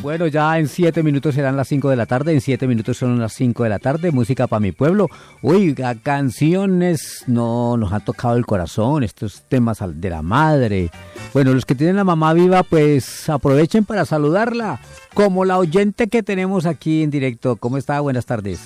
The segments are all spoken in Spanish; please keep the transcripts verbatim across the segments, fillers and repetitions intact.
Bueno, ya en siete minutos serán las cinco de la tarde, en siete minutos son las cinco de la tarde, música para mi pueblo. Oiga, canciones, no, nos han tocado el corazón, estos temas de la madre. Bueno, los que tienen la mamá viva, pues aprovechen para saludarla, como la oyente que tenemos aquí en directo. ¿Cómo está? Buenas tardes.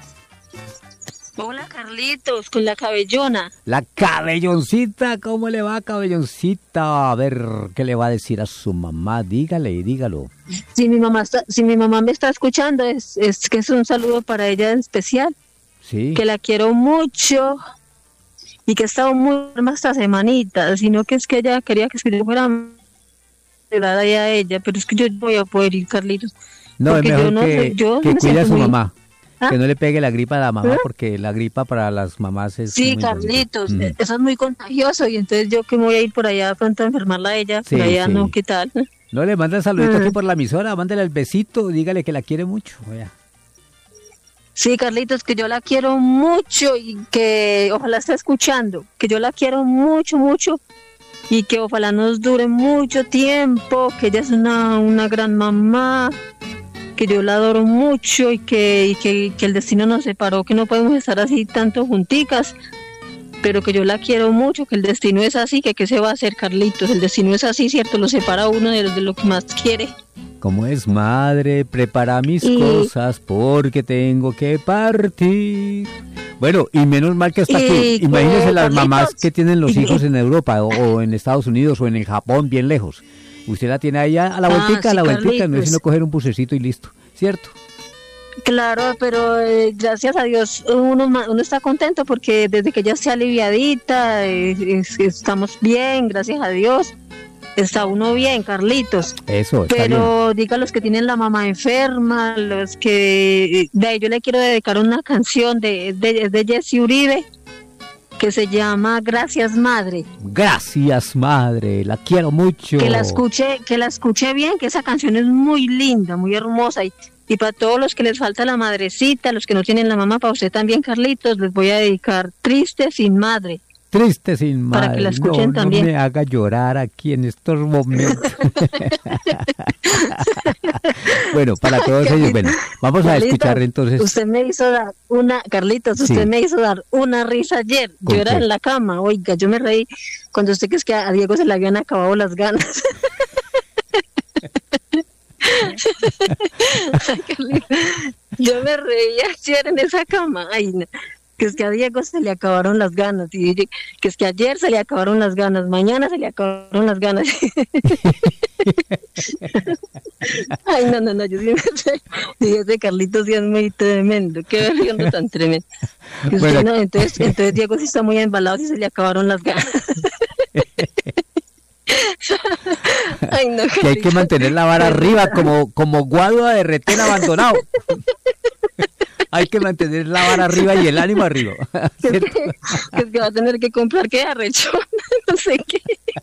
Hola, Carlitos, con la cabellona. La cabelloncita, ¿cómo le va, cabelloncita? A ver, ¿qué le va a decir a su mamá? Dígale y dígalo. Si mi mamá está, si mi mamá me está escuchando, es, es que es un saludo para ella en especial. Sí. Que la quiero mucho y que he estado muy enferma esta semanita, sino que es que ella quería que yo fuera ayudar a ella, pero es que yo no voy a poder ir, Carlitos. No, es mejor yo no, que, yo que me cuide a su muy... mamá. ¿Ah? Que no le pegue la gripa a la mamá, ¿Ah? porque la gripa para las mamás es Sí, muy Carlitos, bonita. eso es muy contagioso y entonces yo que me voy a ir por allá de pronto a enfermarla a ella, Sí, por allá sí. no, ¿qué tal? No le manda el saludito Ah. aquí por la emisora, mándele el besito, dígale que la quiere mucho. Vaya. Sí, Carlitos, que yo la quiero mucho y que ojalá esté escuchando, que yo la quiero mucho, mucho y que ojalá nos dure mucho tiempo, que ella es una, una gran mamá, que yo la adoro mucho y que, y que, que el destino nos separó, que no podemos estar así tanto junticas, pero que yo la quiero mucho, que el destino es así, que qué se va a hacer, Carlitos, el destino es así, ¿cierto? Lo separa a uno de, de lo que más quiere. Como es madre, prepara mis Y- cosas porque tengo que partir. Bueno, y menos mal que está Y aquí. que, Imagínense las Carlitos, mamás que tienen los y- hijos en Europa o, o en Estados Unidos o en el Japón, bien lejos. Usted la tiene ahí a la Ah, vueltica, a sí, la vueltica, no es Carlitos. sino coger un bucecito y listo, ¿cierto? Claro, pero eh, gracias a Dios uno, ma- uno está contento porque desde que ya esté aliviadita, eh, es- estamos bien, gracias a Dios. Está uno bien, Carlitos. Eso, está bien. Pero diga los que tienen la mamá enferma, los que... De ahí yo le quiero dedicar una canción de, de, de Jessy Uribe que se llama Gracias Madre. Gracias, madre, la quiero mucho. Que la escuche, que la escuche bien, que esa canción es muy linda, muy hermosa. Y, y para todos los que les falta la madrecita, los que no tienen la mamá, para usted también, Carlitos, les voy a dedicar Triste sin Madre. Triste sin madre. Para que la escuchen no, también. No me haga llorar aquí en estos momentos. Bueno, para todos ellos, bueno, vamos a Carlitos, escuchar entonces. Usted me hizo dar una, Carlitos, Sí. usted me hizo dar una risa ayer. ¿Con Yo era qué? en la cama, oiga, yo me reí cuando usted que es que a Diego se le habían acabado las ganas. Ay, Carlitos, yo me reí ayer en esa cama. Ay, no. Que es que a Diego se le acabaron las ganas, y que es que ayer se le acabaron las ganas, mañana se le acabaron las ganas. Ay, no, no, no, yo sí me sé. Y ese Carlitos sí es muy tremendo, qué berriondo tan tremendo. Que usted Bueno. no, entonces, entonces Diego sí está muy embalado y se le acabaron las ganas. Ay, no, Que hay que Carlitos. mantener la vara arriba como, como guado de retén abandonado. Hay que mantener la vara arriba y el ánimo arriba. Que es ¿cierto? que, que es que va a tener que comprar qué arrechón, no sé qué.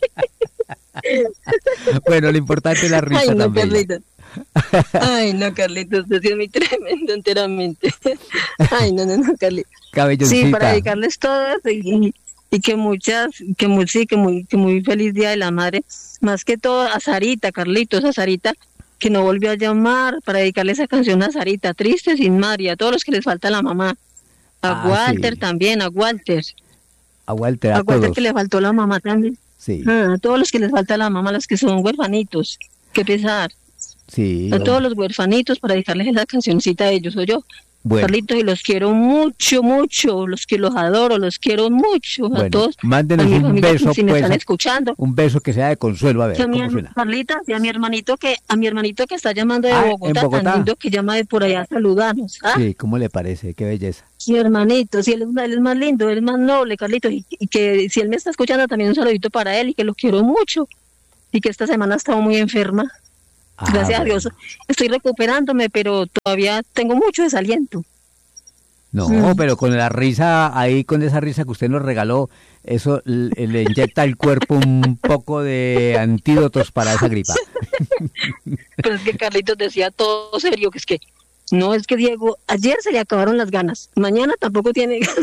Bueno, lo importante es la risa Ay, no, también. Carlitos. Ay, no, Carlitos, usted sí es muy tremendo enteramente. Ay, no, no, no, Carlitos. Cabelloncita. Sí, para dedicarles todo eso y, y que muchas, que muy, sí, que muy, que muy feliz Día de la Madre. Más que todo a Sarita, Carlitos, a Sarita, que no volvió a llamar, para dedicarle esa canción a Sarita, Triste sin Madre, y a todos los que les falta la mamá. A Ah, Walter sí. también, a Walter. A Walter, a, A Walter todos. que le faltó la mamá también. Sí, Ah, a todos los que les falta la mamá, los que son huerfanitos. Qué pesar. sí. A todos los huerfanitos para dedicarles esa cancioncita a ellos, soy yo. Bueno, Carlitos, y los quiero mucho, mucho, los que los adoro, los quiero mucho a bueno, todos. mándenos a mi un familia, beso, si me pues, están a- escuchando. un beso que sea de consuelo, a ver Que a mi, cómo suena. Carlitas, y a mi hermanito que a mi hermanito que está llamando de Ah, en Bogotá, Bogotá. tan lindo que llama de por allá a saludarnos. ¿Ah? Sí, ¿cómo le parece? Qué belleza. Sí, hermanito, sí, él es, él es más lindo, él es más noble, Carlitos, y, y que si él me está escuchando también un saludito para él y que lo quiero mucho y que esta semana ha estado muy enferma. Ah, Gracias a bueno. Dios estoy recuperándome, pero todavía tengo mucho desaliento. No, Mm. pero con la risa, ahí con esa risa que usted nos regaló, eso le, le inyecta al cuerpo un poco de antídotos para esa gripa. Pero es que Carlitos decía todo serio, que es que, no, es que Diego, ayer se le acabaron las ganas, mañana tampoco tiene ganas.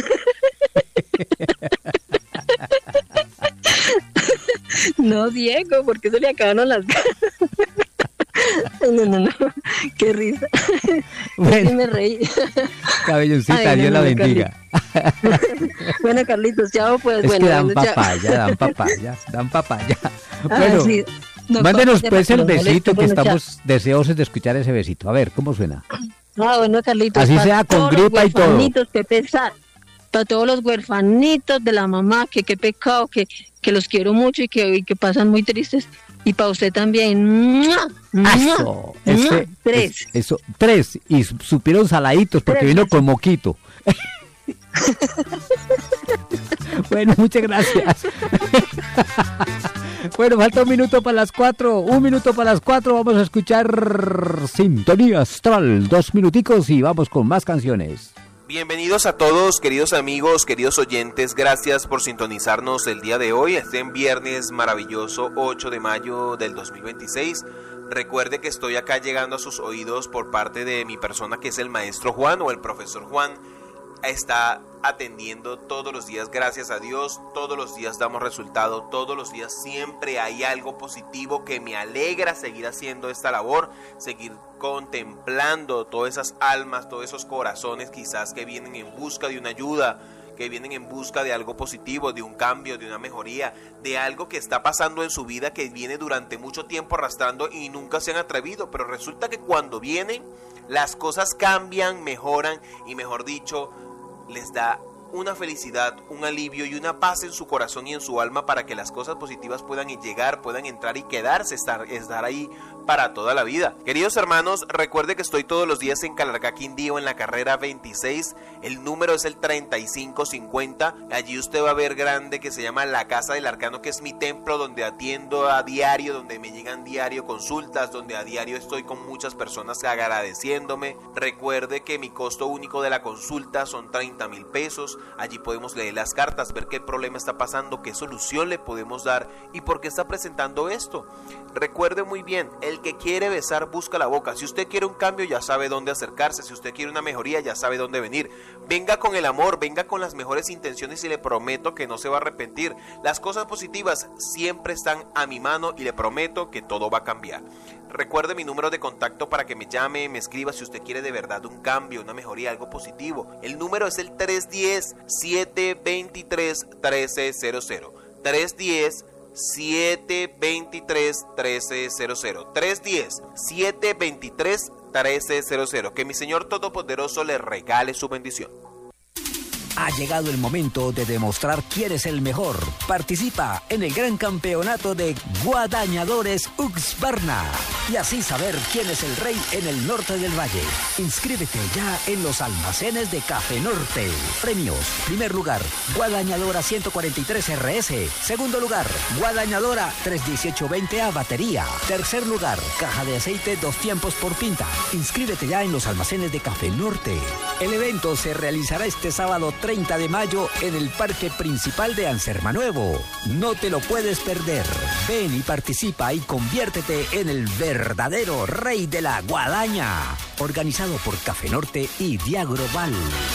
No, Diego, ¿por qué se le acabaron las ganas? No, no, no, qué risa. Bueno, Sí me reí. Cabelloncita, Ay, no, Dios la no, bendiga. Bueno, Carlitos, chao, pues Es bueno. que dan bueno, chao. papaya, dan papaya, dan papaya. Ah, Bueno, sí. No, mándenos papaya pues para el que los besito, moleste. que Bueno, chao. estamos deseosos de escuchar ese besito. A ver, ¿cómo suena? Ah, bueno, Carlitos. Así para sea, con todos gripa los y todo. huerfanitos, qué pesar. Para todos los huerfanitos de la mamá, que qué pecado, que, que los quiero mucho y que, y que pasan muy tristes. Y para usted también. ¡Mua! ¡Mua! Eso, ¡Mua! ese, Tres. es- eso, tres. Y su- supieron saladitos porque Tres. vino con moquito. Bueno, muchas gracias. Bueno, falta un minuto para las cuatro. Un minuto para las cuatro. Vamos a escuchar Sintonía Astral. Dos minuticos y vamos con más canciones. Bienvenidos a todos, queridos amigos, queridos oyentes, gracias por sintonizarnos el día de hoy, este viernes maravilloso ocho de mayo del dos mil veintiséis. Recuerde que estoy acá llegando a sus oídos por parte de mi persona, que es el maestro Juan o el profesor Juan. Está atendiendo todos los días, gracias a Dios, todos los días damos resultado, todos los días siempre hay algo positivo que me alegra seguir haciendo esta labor, seguir contemplando todas esas almas, todos esos corazones quizás que vienen en busca de una ayuda, que vienen en busca de algo positivo, de un cambio, de una mejoría, de algo que está pasando en su vida que viene durante mucho tiempo arrastrando y nunca se han atrevido, pero resulta que cuando vienen las cosas cambian, mejoran y mejor dicho, les da una felicidad, un alivio y una paz en su corazón y en su alma para que las cosas positivas puedan llegar, puedan entrar y quedarse, estar, estar ahí para toda la vida. Queridos hermanos, recuerde que estoy todos los días en Calarcá, Quindío, en la carrera veintiséis, el número es el treinta y cinco cincuenta, allí usted va a ver grande que se llama La Casa del Arcano, que es mi templo donde atiendo a diario, donde me llegan diario consultas, donde a diario estoy con muchas personas agradeciéndome. Recuerde que mi costo único de la consulta son treinta mil pesos, allí podemos leer las cartas, ver qué problema está pasando, qué solución le podemos dar y por qué está presentando esto. Recuerde muy bien, el que quiere besar busca la boca. Si usted quiere un cambio ya sabe dónde acercarse, si usted quiere una mejoría ya sabe dónde venir. Venga con el amor, venga con las mejores intenciones y le prometo que no se va a arrepentir. Las cosas positivas siempre están a mi mano y le prometo que todo va a cambiar. Recuerde mi número de contacto para que me llame, me escriba si usted quiere de verdad un cambio, una mejoría, algo positivo. El número es el tres uno cero, siete dos tres, uno tres cero cero. tres uno cero, siete dos tres, uno tres cero cero. tres uno cero, siete dos tres, uno tres cero cero. Que mi Señor Todopoderoso le regale su bendición. Ha llegado el momento de demostrar quién es el mejor. Participa en el gran campeonato de Guadañadores Uxbarna y así saber quién es el rey en el norte del valle. Inscríbete ya en los almacenes de Café Norte. Premios: primer lugar, Guadañadora ciento cuarenta y tres R S. Segundo lugar, Guadañadora trescientos dieciocho veinte A batería. Tercer lugar, caja de aceite dos tiempos por pinta. Inscríbete ya en los almacenes de Café Norte. El evento se realizará este sábado treinta de mayo en el Parque Principal de Ansermanuevo. No te lo puedes perder. Ven y participa y conviértete en el verdadero rey de la guadaña. Organizado por Café Norte y Diagroval.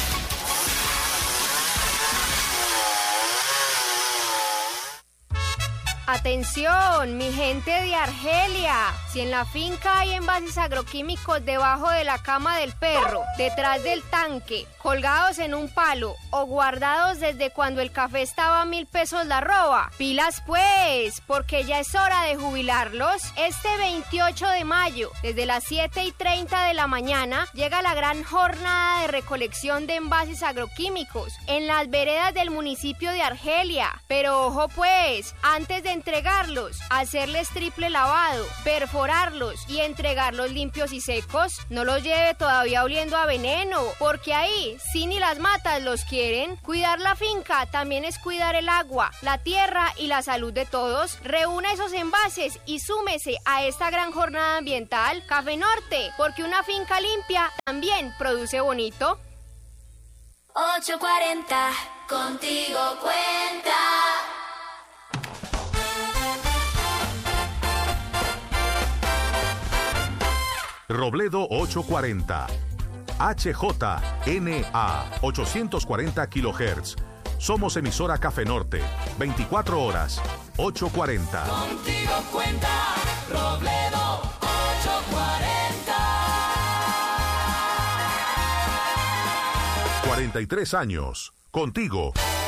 Atención, mi gente de Argelia. Si en la finca hay envases agroquímicos debajo de la cama del perro, detrás del tanque, colgados en un palo o guardados desde cuando el café estaba a mil pesos la roba, pilas pues, porque ya es hora de jubilarlos. Este veintiocho de mayo, desde las siete y treinta de la mañana, llega la gran jornada de recolección de envases agroquímicos en las veredas del municipio de Argelia. Pero ojo pues, antes de entregarlos, hacerles triple lavado, perforarlos y entregarlos limpios y secos. No los lleve todavía oliendo a veneno, porque ahí, si ni las matas los quieren. Cuidar la finca también es cuidar el agua, la tierra y la salud de todos. Reúna esos envases y súmese a esta gran jornada ambiental. Café Norte, porque una finca limpia también produce bonito. ocho cuarenta, contigo cuenta. Robledo ochocientos cuarenta, H J N A ochocientos cuarenta kilohertz. Somos emisora Café Norte, veinticuatro horas, ochocientos cuarenta. Contigo cuenta, Robledo ochocientos cuarenta. cuarenta y tres años. Contigo,